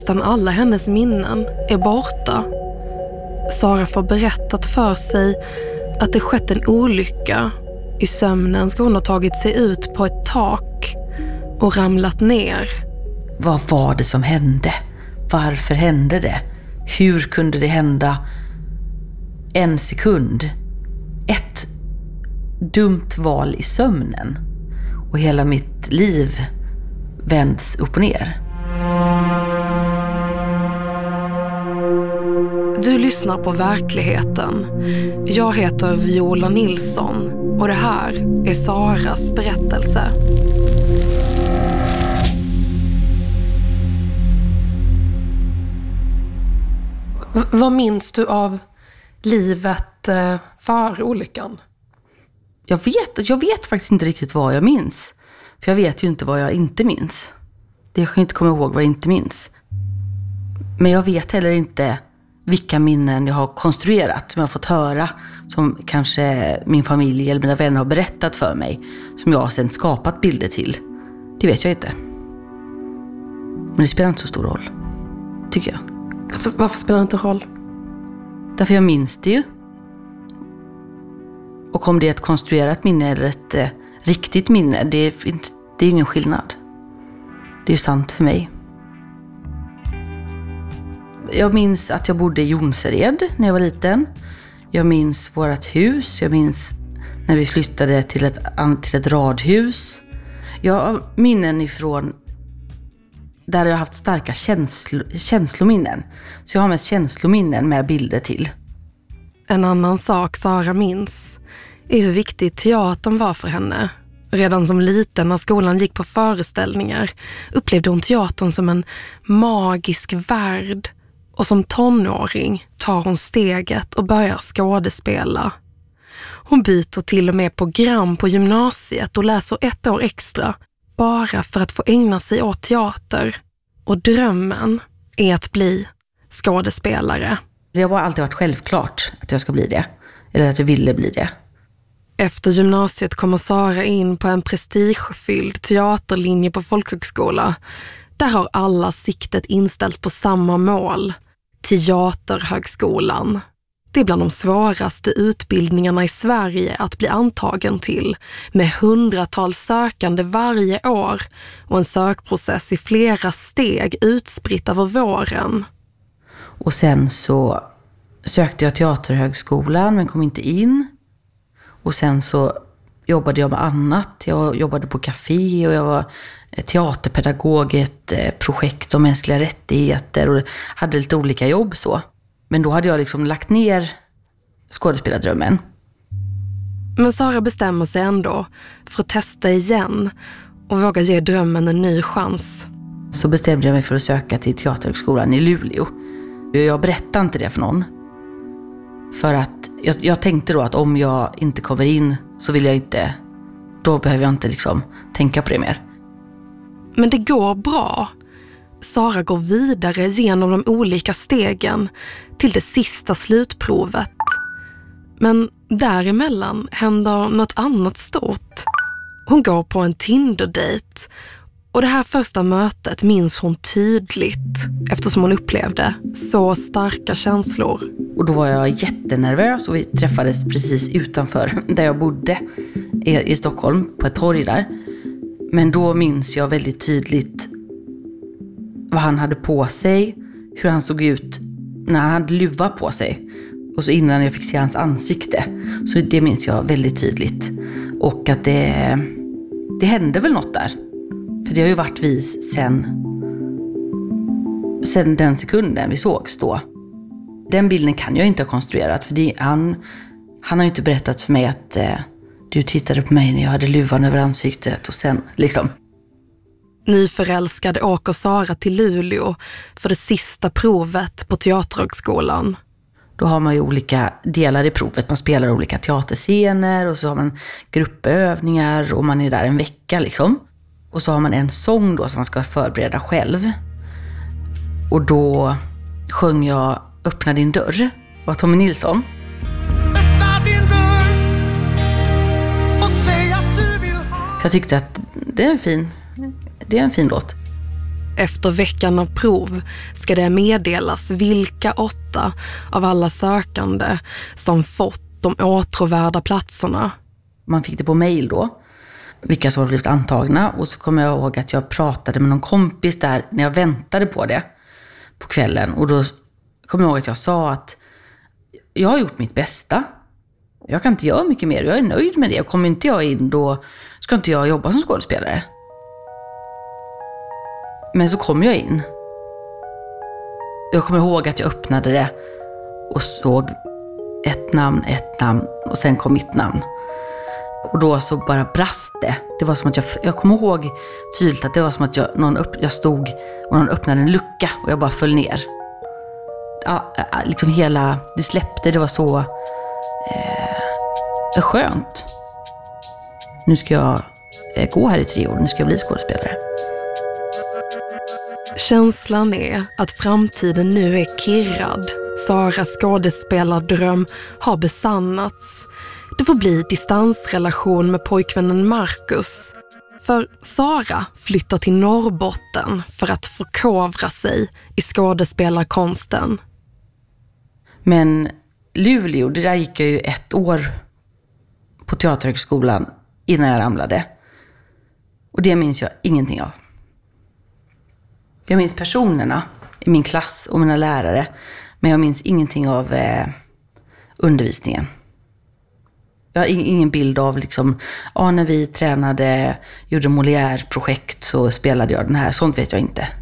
Nästan alla hennes minnen är borta. Sara får berättat för sig att det skett en olycka. I sömnen ska hon ha tagit sig ut på ett tak och ramlat ner. Vad var det som hände? Varför hände det? Hur kunde det hända? En sekund. Ett dumt val i sömnen. Och hela mitt liv vänds upp och ner. Du lyssnar på Verkligheten. Jag heter Viola Nilsson och det här är Saras berättelse. Vad minns du av livet före olyckan? Jag vet faktiskt inte riktigt vad jag minns. För jag vet ju inte vad jag inte minns. Jag kan inte komma ihåg vad jag inte minns. Men jag vet heller inte vilka minnen jag har konstruerat, som jag har fått höra, som kanske min familj eller mina vänner har berättat för mig, som jag har sedan skapat bilder till. Det vet jag inte. Men det spelar inte så stor roll, tycker jag. Varför spelar det inte roll? Därför jag minns det ju. Och om det är ett konstruerat minne eller ett riktigt minne, det är ingen skillnad. Det är sant för mig. Jag minns att jag bodde i Jonsered när jag var liten. Jag minns vårt hus. Jag minns när vi flyttade till ett radhus. Jag har minnen ifrån där jag har haft starka känslominnen. Så jag har mest känslominnen med bilder till. En annan sak Sara minns är hur viktig teatern var för henne. Redan som liten när skolan gick på föreställningar upplevde hon teatern som en magisk värld. Och som tonåring tar hon steget och börjar skådespela. Hon byter till och med program på gymnasiet och läser 1 år extra bara för att få ägna sig åt teater. Och drömmen är att bli skådespelare. Det har alltid varit självklart att jag ska bli det. Eller att jag ville bli det. Efter gymnasiet kommer Sara in på en prestigefylld teaterlinje på folkhögskola. Där har alla siktet inställt på samma mål. Teaterhögskolan. Det är bland de svåraste utbildningarna i Sverige att bli antagen till. Med 100-tals sökande varje år. Och en sökprocess i flera steg utspritt över våren. Och sen så sökte jag teaterhögskolan men kom inte in. Och sen så jobbade jag med annat. Jag jobbade på café och jag var teaterpedagog i ett projekt om mänskliga rättigheter och hade lite olika jobb så. Men då hade jag liksom lagt ner skådespelardrömmen. Men Sara bestämmer sig ändå för att testa igen och våga ge drömmen en ny chans. Så bestämde jag mig för att söka till teaterhögskolan i Luleå. Jag berättade inte det för någon. För att jag tänkte då att om jag inte kommer in så vill jag inte, då behöver jag inte liksom tänka på det mer. Men det går bra. Sara går vidare genom de olika stegen till det sista slutprovet. Men däremellan händer något annat stort. Hon går på en Tinder-date och det här första mötet minns hon tydligt eftersom hon upplevde så starka känslor. Och då var jag jättenervös och vi träffades precis utanför där jag bodde i Stockholm på ett torg där. Men då minns jag väldigt tydligt vad han hade på sig, hur han såg ut när han hade luva på sig. Och så innan jag fick se hans ansikte. Så det minns jag väldigt tydligt. Och att det hände väl något där. För det har ju varit vi sen den sekunden vi sågs då. Den bilden kan jag inte ha konstruerat. För han har ju inte berättat för mig att du tittade på mig när jag hade luvan över ansiktet. Och sen liksom. Nyförälskade åker Sara till Luleå för det sista provet på teaterhögskolan. Då har man ju olika delar i provet. Man spelar olika teaterscener och så har man gruppövningar och man är där en vecka liksom. Och så har man en sång då som man ska förbereda själv. Och då sjöng jag Öppna din dörr av Tommy Nilsson. Öppna din dörr och säg att du vill ha. Jag tyckte att det är en fin låt. Efter veckan av prov ska det meddelas vilka 8 av alla sökande som fått de åtråvärda platserna. Man fick det på mejl då, vilka som har blivit antagna. Och så kommer jag ihåg att jag pratade med någon kompis där när jag väntade på det på kvällen. Och då kommer jag ihåg att jag sa att jag har gjort mitt bästa. Jag kan inte göra mycket mer. Jag är nöjd med det. Och kommer inte jag in, då ska inte jag jobba som skådespelare. Men så kom jag in. Jag kommer ihåg att jag öppnade det och såg ett namn och sen kom mitt namn. Och då så bara brast det. Det var som att jag kommer ihåg tydligt att det var som att jag stod och någon öppnade en lucka och jag bara föll ner. Liksom det släppte, det var så skönt. Nu ska jag gå här i 3 år, nu ska jag bli skådespelare. Känslan är att framtiden nu är kirrad. Saras skådespelardröm har besannats. Det får bli distansrelation med pojkvännen Marcus. För Sara flyttar till Norrbotten för att förkovra sig i skådespelarkonsten. Men Luleå, det där gick jag ju 1 år på Teaterhögskolan innan jag ramlade. Och det minns jag ingenting av. Jag minns personerna i min klass och mina lärare. Men jag minns ingenting av undervisningen. Jag har ingen bild av när vi tränade, gjorde Molière-projekt så spelade jag den här. Sånt vet jag inte.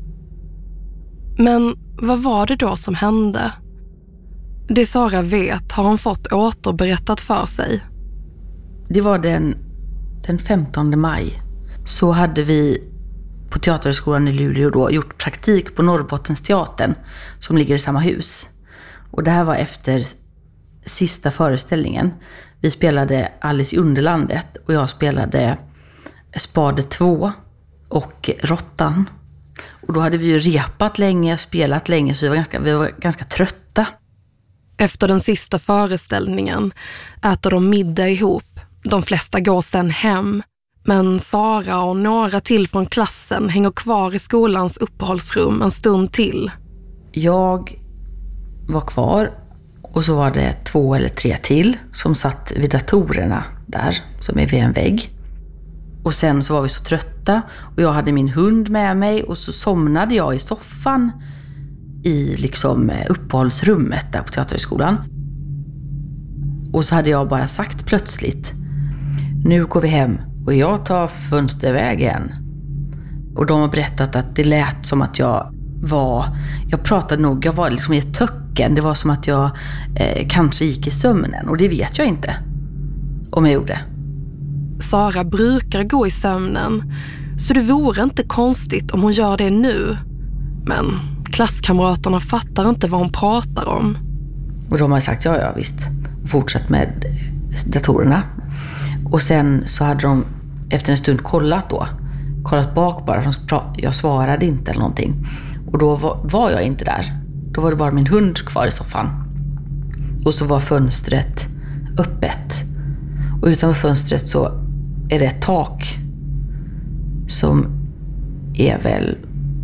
Men vad var det då som hände? Det Sara vet har hon fått återberättat för sig. Det var den 15 maj. Så hade vi på Teaterhögskolan i Luleå då gjort praktik på Norrbottensteatern som ligger i samma hus. Och det här var efter sista föreställningen. Vi spelade Alice i Underlandet och jag spelade Spade 2 och Råttan. Och då hade vi ju repat länge, spelat länge, så vi var ganska trötta. Efter den sista föreställningen äter de middag ihop. De flesta går sen hem. Men Sara och några till från klassen hänger kvar i skolans uppehållsrum en stund till. Jag var kvar och så var det 2 eller 3 till som satt vid datorerna där, som är vid en vägg. Och sen så var vi så trötta och jag hade min hund med mig och så somnade jag i soffan i uppehållsrummet där på Teaterhögskolan. Och så hade jag bara sagt plötsligt: nu går vi hem och jag tar Fönstervägen. Och de har berättat att det lät som att jag pratade nog, jag var i ett töcken. Det var som att jag kanske gick i sömnen, och det vet jag inte om jag gjorde. Sara brukar gå i sömnen, så det vore inte konstigt om hon gör det nu. Men klasskamraterna fattar inte vad hon pratar om. Och de har sagt ja visst, och fortsatt med datorerna. Och sen så hade de efter en stund kollat bak bara, för jag svarade inte eller någonting. Och då var jag inte där. Då var det bara min hund kvar i soffan. Och så var fönstret öppet. Och utanför fönstret så är det ett tak som är väl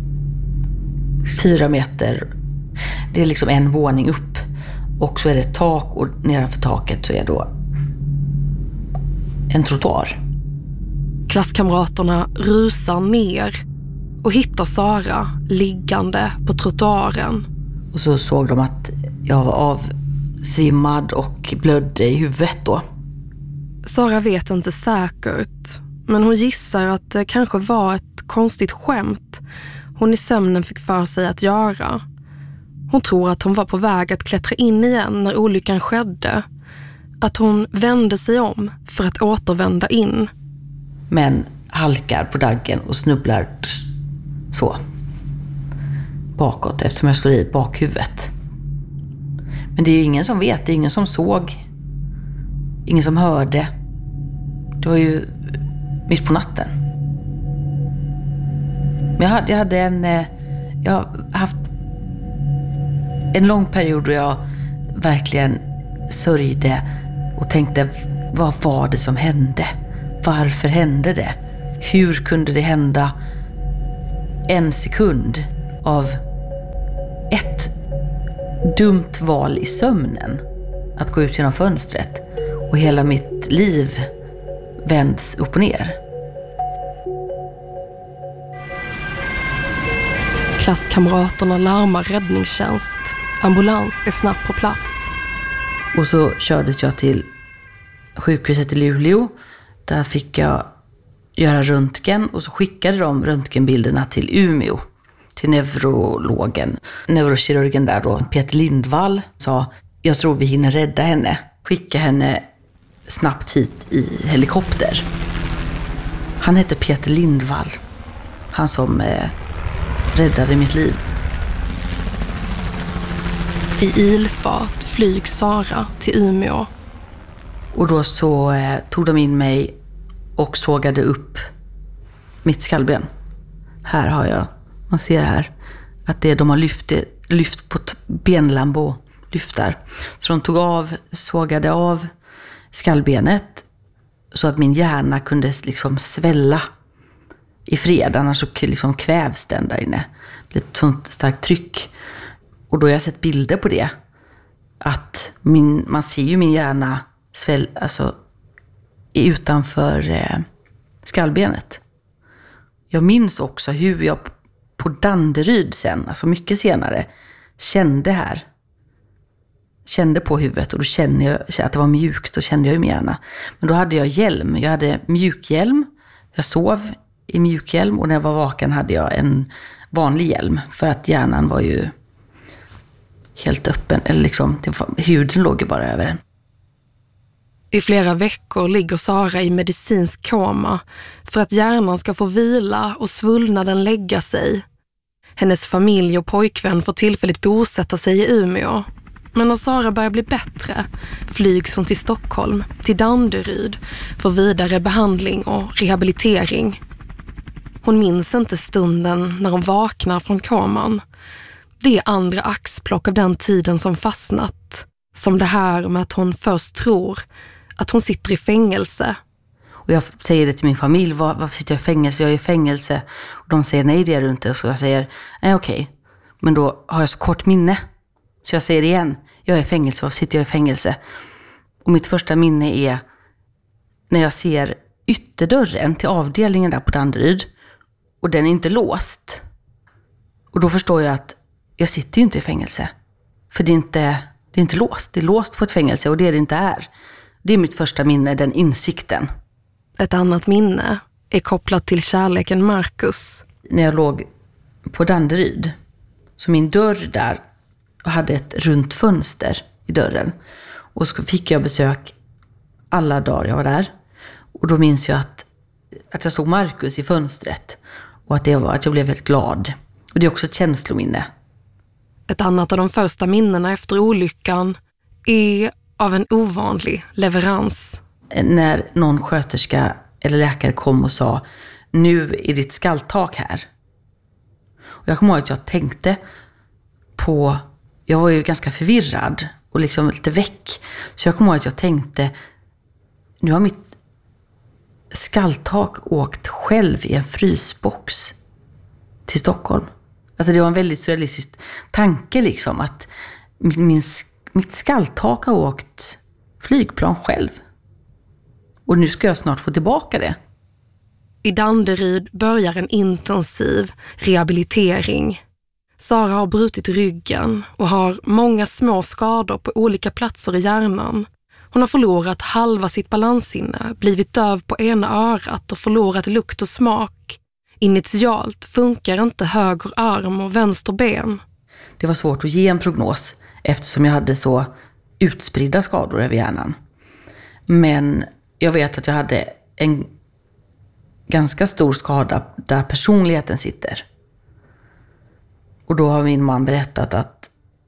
4 meter. Det är en våning upp. Och så är det ett tak, och nedanför taket så är då en trottoar. Klasskamraterna rusar ner och hittar Sara liggande på trottoaren. Och så såg de att jag var avsvimmad och blödde i huvudet då. Sara vet inte säkert, men hon gissar att det kanske var ett konstigt skämt hon i sömnen fick för sig att göra. Hon tror att hon var på väg att klättra in igen när olyckan skedde. Att hon vände sig om för att återvända in. Men halkar på daggen och snubblar så bakåt, eftersom jag slår i bakhuvudet. Men det är ju ingen som vet, det är ingen som såg, ingen som hörde. Det var ju mitt på natten. Men jag har haft en lång period då jag verkligen sörjde och tänkte, vad var det som hände? Varför hände det? Hur kunde det hända? en sekund av ett dumt val i sömnen. Att gå ut genom fönstret och hela mitt liv vänds upp och ner. Klasskamraterna larmar räddningstjänst. Ambulans är snabbt på plats. Och så kördes jag till sjukhuset i Luleå. Där fick jag göra röntgen och så skickade de röntgenbilderna till Umeå. Till neurokirurgen där då, Peter Lindvall, sa jag tror vi hinner rädda henne. Skicka henne snabbt hit i helikopter. Han hette Peter Lindvall. Han som räddade mitt liv. I ilfart flyg Sara till Umeå. Och då så tog de in mig och sågade upp mitt skallben. Här har jag, man ser här, att de har lyft på benlambo och lyftar. Så de sågade av skallbenet så att min hjärna kunde liksom svälla i fred. Annars så liksom kvävs den där inne. Det blir ett sånt starkt tryck. Och då har jag sett bilder på det. Att man ser ju min hjärna utanför skallbenet. Jag minns också hur jag på Danderyd sen, alltså mycket senare, kände på huvudet och då kände jag att det var mjukt, då kände jag i min hjärna. Men då hade jag hjälm, jag hade mjukhjälm, jag sov i mjukhjälm och när jag var vaken hade jag en vanlig hjälm för att hjärnan var ju helt öppen, eller liksom huden låg ju bara över den. I flera veckor ligger Sara i medicinsk koma för att hjärnan ska få vila och svullnaden lägga sig. Hennes familj och pojkvän får tillfälligt bosätta sig i Umeå. Men när Sara börjar bli bättre flygs hon till Stockholm, till Danderyd, för vidare behandling och rehabilitering. Hon minns inte stunden när hon vaknar från koman. Det är andra axplock av den tiden som fastnat. Som det här med att hon först tror att hon sitter i fängelse. Och jag säger det till min familj, varför sitter jag i fängelse? Jag är i fängelse. Och de säger nej, det är du inte. Så jag säger, nej okej. Men då har jag så kort minne. Så jag säger igen, jag är i fängelse, varför sitter jag i fängelse? Och mitt första minne är när jag ser ytterdörren till avdelningen där på Danderyd. Och den är inte låst. Och då förstår jag att jag sitter ju inte i fängelse. För det är inte låst. Det är låst på ett fängelse och det inte är. Det är mitt första minne, den insikten. Ett annat minne är kopplat till kärleken Marcus. När jag låg på Danderyd, så min dörr där hade ett runt fönster i dörren. Och så fick jag besök alla dagar jag var där. Och då minns jag att jag såg Marcus i fönstret. Och att jag blev väldigt glad. Och det är också ett känslominne. Ett annat av de första minnena efter olyckan är av en ovanlig leverans. När någon sköterska eller läkare kom och sa, nu är ditt skalltak här. Och jag kommer ihåg att jag tänkte på, jag var ju ganska förvirrad och liksom lite väck. Så jag kommer ihåg att jag tänkte, nu har mitt skalltak åkt själv i en frysbox till Stockholm. Alltså det var en väldigt surrealistisk tanke liksom, att mitt skalltak har åkt flygplan själv. Och nu ska jag snart få tillbaka det. I Danderyd börjar en intensiv rehabilitering. Sara har brutit ryggen och har många små skador på olika platser i hjärnan. Hon har förlorat halva sitt balanssinne, blivit döv på ena örat och förlorat lukt och smak. Initialt funkar inte höger arm och vänster ben. Det var svårt att ge en prognos eftersom jag hade så utspridda skador över hjärnan. Men jag vet att jag hade en ganska stor skada där personligheten sitter. Och då har min man berättat att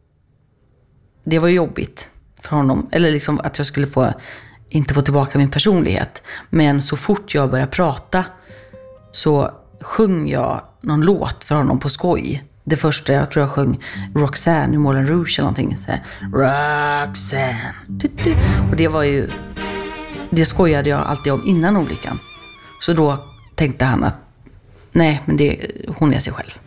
det var jobbigt för honom. Eller liksom att jag skulle inte få tillbaka min personlighet. Men så fort jag började prata så sjöng jag någon låt för honom på skoj. Det första jag tror jag sjöng Roxanne i Moulin Rouge eller någonting. Så här, Roxanne. Och det skojade jag alltid om innan olyckan. Så då tänkte han att Nej, men hon är sig själv.